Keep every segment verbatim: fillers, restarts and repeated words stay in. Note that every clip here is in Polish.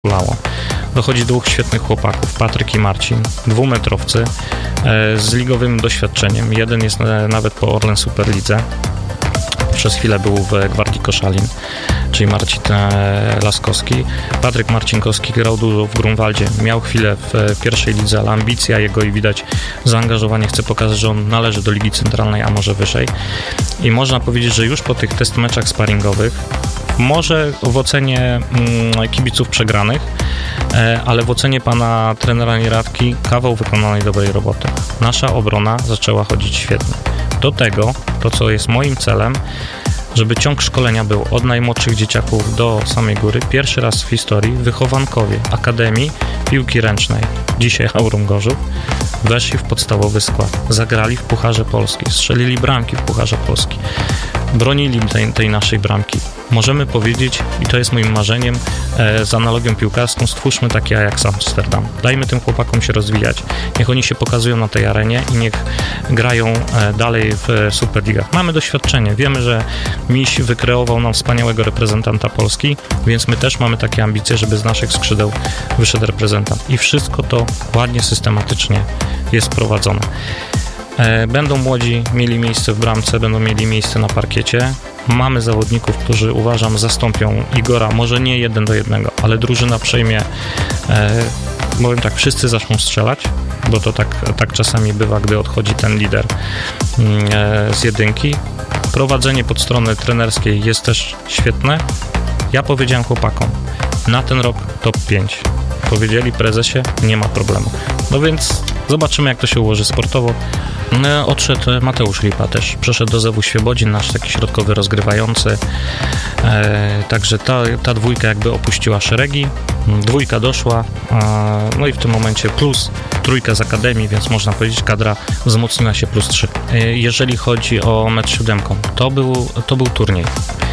kulało. Dochodzi dwóch świetnych chłopaków, Patryk i Marcin, dwumetrowcy e, z ligowym doświadczeniem. Jeden jest e, nawet po Orlen Superlidze. Przez chwilę był w Gwardii Koszalin, czyli Marcin e, Laskowski. Patryk Marcinkowski grał dużo w Grunwaldzie. Miał chwilę w e, pierwszej lidze, ale ambicja jego i widać zaangażowanie. Chce pokazać, że on należy do Ligi Centralnej, a może wyżej. I można powiedzieć, że już po tych test meczach sparingowych, może w ocenie mm, kibiców przegranych, e, ale w ocenie pana trenera Nieradki kawał wykonanej dobrej roboty. Nasza obrona zaczęła chodzić świetnie. Do tego, to co jest moim celem, żeby ciąg szkolenia był od najmłodszych dzieciaków do samej góry. Pierwszy raz w historii wychowankowie Akademii Piłki Ręcznej, dzisiaj Aurum Gorzów, weszli w podstawowy skład. Zagrali w Pucharze Polski, strzelili bramki w Pucharze Polski. Bronili tej, tej naszej bramki. Możemy powiedzieć, i to jest moim marzeniem, e, z analogią piłkarską, stwórzmy taki Ajax Amsterdam. Dajmy tym chłopakom się rozwijać. Niech oni się pokazują na tej arenie i niech grają e, dalej w Superligach. Mamy doświadczenie. Wiemy, że Miś wykreował nam wspaniałego reprezentanta Polski, więc my też mamy takie ambicje, żeby z naszych skrzydeł wyszedł reprezentant. I wszystko to ładnie, systematycznie jest prowadzone. Będą młodzi mieli miejsce w bramce, będą mieli miejsce na parkiecie. Mamy zawodników, którzy uważam zastąpią Igora, może nie jeden do jednego, ale drużyna przejmie, e, powiem tak, wszyscy zaczną strzelać, bo to tak, tak czasami bywa, gdy odchodzi ten lider e, z jedynki. Prowadzenie pod strony trenerskiej jest też świetne. Ja powiedziałem chłopakom, na ten rok top pięć. Powiedzieli prezesie, nie ma problemu. No więc zobaczymy, jak to się ułoży sportowo. Odszedł Mateusz Lipa też, przeszedł do Zewu Świebodzin, nasz taki środkowy rozgrywający. E, także ta, ta dwójka jakby opuściła szeregi, dwójka doszła, e, no i w tym momencie plus trójka z Akademii, więc można powiedzieć, kadra wzmocniła się plus trzy. E, jeżeli chodzi o mecz siódemką, to był, to był turniej.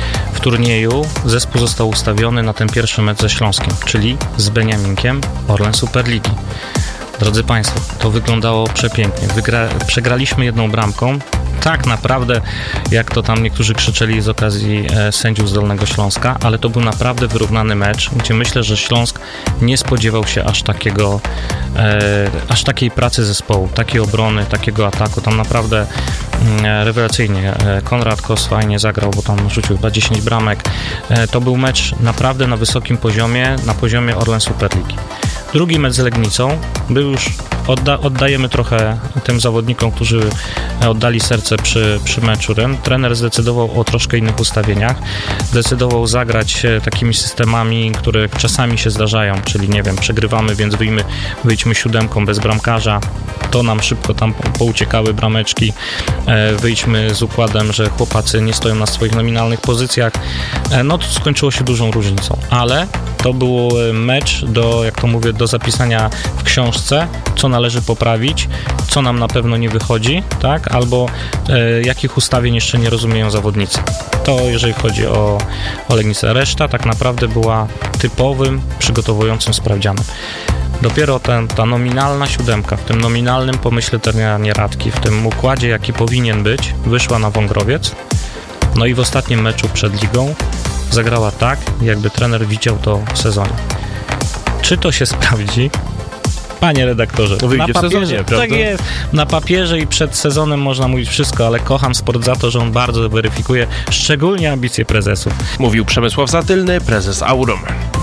W turnieju zespół został ustawiony na ten pierwszy mecz ze Śląskiem, czyli z Beniaminkiem Orlen Superligi. Drodzy Państwo, to wyglądało przepięknie. Wygra... Przegraliśmy jedną bramką. Tak naprawdę, jak to tam niektórzy krzyczeli z okazji e, sędziów z Dolnego Śląska, ale to był naprawdę wyrównany mecz, gdzie myślę, że Śląsk nie spodziewał się aż takiego, e, aż takiej pracy zespołu, takiej obrony, takiego ataku. Tam naprawdę e, rewelacyjnie. E, Konrad Kos fajnie zagrał, bo tam rzucił chyba dziesięć bramek. E, to był mecz naprawdę na wysokim poziomie, na poziomie Orlen Superligi. Drugi mecz z Legnicą był już, odda, oddajemy trochę tym zawodnikom, którzy oddali serce przy, przy meczu. Trener zdecydował o troszkę innych ustawieniach. Zdecydował zagrać takimi systemami, które czasami się zdarzają, czyli nie wiem, przegrywamy, więc wyjmy, wyjdźmy siódemką bez bramkarza. To nam szybko tam pouciekały brameczki. Wyjdźmy z układem, że chłopacy nie stoją na swoich nominalnych pozycjach. No to skończyło się dużą różnicą, ale to był mecz do, jak to mówię, do zapisania w książce, co należy poprawić, co nam na pewno nie wychodzi, tak, albo e, jakich ustawień jeszcze nie rozumieją zawodnicy. To jeżeli chodzi o, o Legnicę. Reszta tak naprawdę była typowym, przygotowującym sprawdzianem. Dopiero ten, ta nominalna siódemka, w tym nominalnym pomyśle trenera Nieradki, w tym układzie, jaki powinien być, wyszła na Wągrowiec. No i w ostatnim meczu przed ligą zagrała tak, jakby trener widział to w sezonie. Czy to się sprawdzi? Panie redaktorze, to wyjdzie na papierze, w sezonie, prawda? Tak jest. Na papierze i przed sezonem można mówić wszystko, ale kocham sport za to, że on bardzo weryfikuje szczególnie ambicje prezesów. Mówił Przemysław Zatylny, prezes Aurum.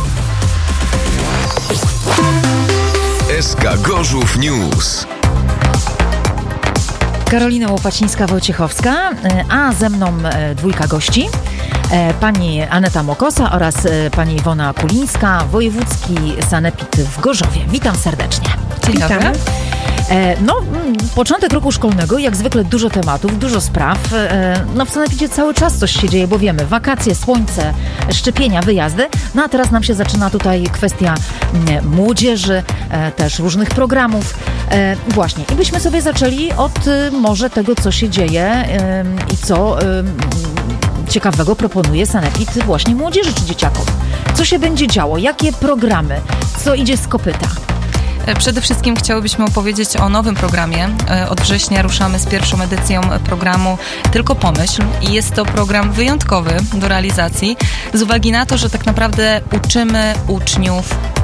S K Gorzów News. Karolina Łopacińska-Wojciechowska, a ze mną dwójka gości. Pani Aneta Mokosa oraz pani Iwona Kulińska, wojewódzki sanepid w Gorzowie. Witam serdecznie. Dzień dobry. No, początek roku szkolnego, jak zwykle dużo tematów, dużo spraw. No w sanepidzie cały czas coś się dzieje, bo wiemy, wakacje, słońce, szczepienia, wyjazdy. No a teraz nam się zaczyna tutaj kwestia młodzieży, też różnych programów. Właśnie. I byśmy sobie zaczęli od może tego, co się dzieje i co ciekawego proponuje sanepid właśnie młodzieży czy dzieciakom. Co się będzie działo? Jakie programy? Co idzie z kopyta? Przede wszystkim chciałybyśmy opowiedzieć o nowym programie. Od września ruszamy z pierwszą edycją programu Tylko Pomyśl i jest to program wyjątkowy do realizacji z uwagi na to, że tak naprawdę uczymy uczniów